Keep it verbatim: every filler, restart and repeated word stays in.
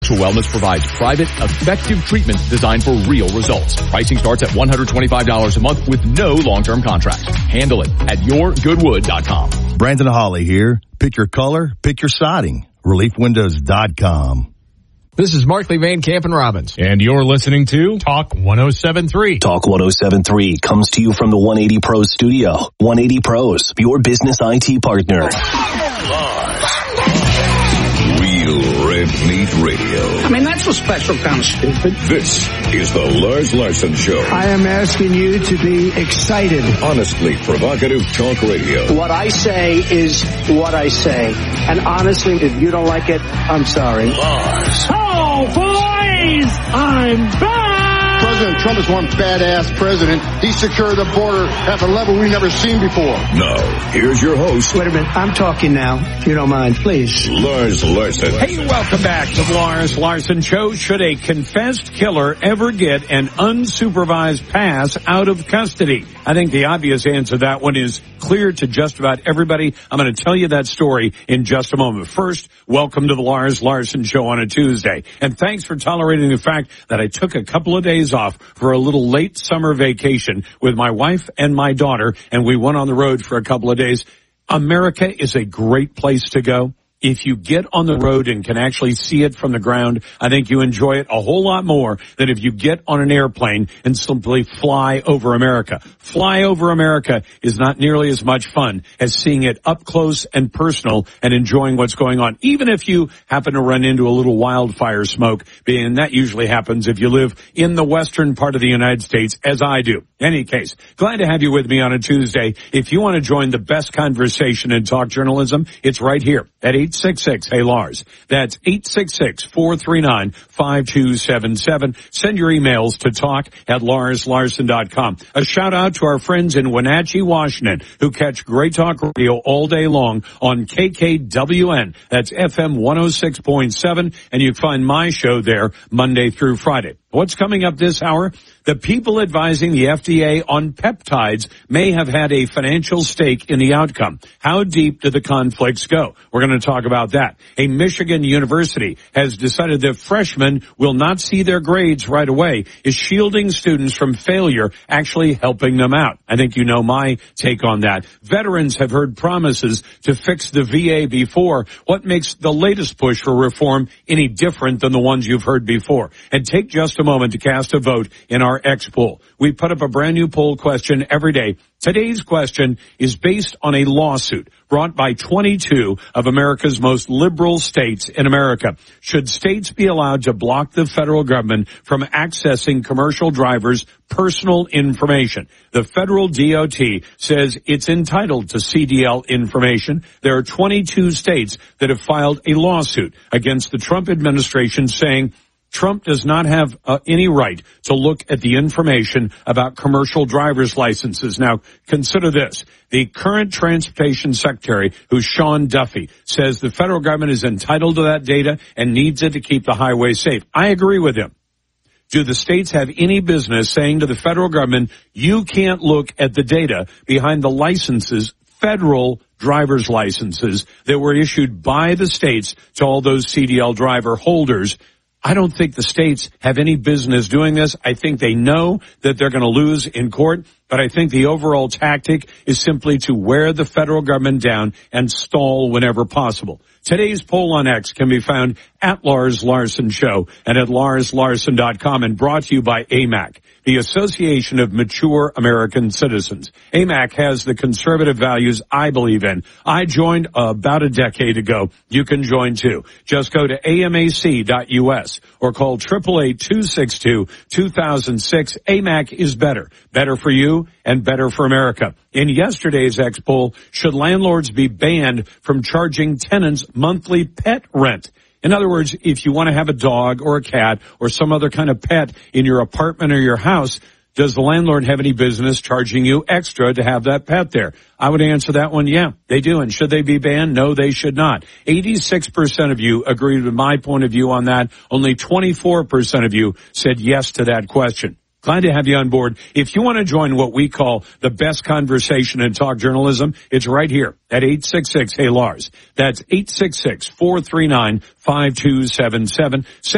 True Wellness provides private, effective treatment designed for real results. Pricing starts at one hundred twenty-five dollars a month with no long-term contracts. Handle it at your goodwood dot com. Brandon Holly here. Pick your color, pick your siding. relief windows dot com. This is Markley, Van Camp, and Robbins. And you're listening to Talk one oh seven point three. Talk one oh seven point three comes to you from the one eighty Pros studio. one eighty Pros, your business I T partner. Real Red Meat Radio. I mean, that's a special kind of stupid. This is the Lars Larson Show. I am asking you to be excited. Honestly provocative talk radio. What I say is what I say. And honestly, if you don't like it, I'm sorry. Lars. Oh, boys! I'm back! President Trump is one badass president. He secured the border at a level we've never seen before. Now, here's your host. Wait a minute. I'm talking now, if you don't mind, please. Lars Larson. Hey, welcome back to the Lars Larson Show. Should a confessed killer ever get an unsupervised pass out of custody? I think the obvious answer to that one is clear to just about everybody. I'm going to tell you that story in just a moment. First, welcome to the Lars Larson Show on a Tuesday. And thanks for tolerating the fact that I took a couple of days off for a little late summer vacation with my wife and my daughter, and we went on the road for a couple of days. America is a great place to go. If you get on the road and can actually see it from the ground, I think you enjoy it a whole lot more than if you get on an airplane and simply fly over America. Fly over America is not nearly as much fun as seeing it up close and personal and enjoying what's going on, even if you happen to run into a little wildfire smoke, and that usually happens if you live in the western part of the United States, as I do. In any case, glad to have you with me on a Tuesday. If you want to join the best conversation in talk journalism, it's right here at eight six six, hey Lars. That's eight six six, four three nine, five two seven seven. Send your emails to talk at lars larson dot com. A shout out to our friends in Wenatchee, Washington, who catch Great Talk Radio all day long on K K W N. That's F M one oh six point seven, and you find my show there Monday through Friday. What's coming up this hour? The people advising the F D A on peptides may have had a financial stake in the outcome. How deep do the conflicts go? We're going to talk about that. A Michigan university has decided that freshmen will not see their grades right away. Is shielding students from failure actually helping them out? I think you know my take on that. Veterans have heard promises to fix the V A before. What makes the latest push for reform any different than the ones you've heard before? And take just a moment to cast a vote in our X poll. We put up a brand new poll question every day. Today's question is based on a lawsuit brought by twenty-two of America's most liberal states in America. Should states be allowed to block the federal government from accessing commercial drivers' personal information? The federal D O T says it's entitled to C D L information. There are twenty-two states that have filed a lawsuit against the Trump administration saying Trump does not have uh, any right to look at the information about commercial driver's licenses. Now, consider this. The current transportation secretary, who's Sean Duffy, says the federal government is entitled to that data and needs it to keep the highway safe. I agree with him. Do the states have any business saying to the federal government, you can't look at the data behind the licenses, federal driver's licenses that were issued by the states to all those C D L driver holders? I don't think the states have any business doing this. I think they know that they're going to lose in court, but I think the overall tactic is simply to wear the federal government down and stall whenever possible. Today's poll on X can be found at Lars Larson Show and at lars larson dot com, and brought to you by A M A C, the Association of Mature American Citizens. A M A C has the conservative values I believe in. I joined about a decade ago. You can join too. Just go to A M A C dot U S or call eight eight eight, two six two, two thousand six. A M A C is better. Better for you and better for America. In yesterday's X poll, should landlords be banned from charging tenants monthly pet rent? In other words, if you want to have a dog or a cat or some other kind of pet in your apartment or your house, does the landlord have any business charging you extra to have that pet there? I would answer that one, yeah, they do. And should they be banned? No, they should not. eighty-six percent of you agreed with my point of view on that. Only twenty-four percent of you said yes to that question. Glad to have you on board. If you want to join what we call the best conversation in talk journalism, it's right here at eight six six, hey Lars. That's eight six six, four three nine, five two seven seven.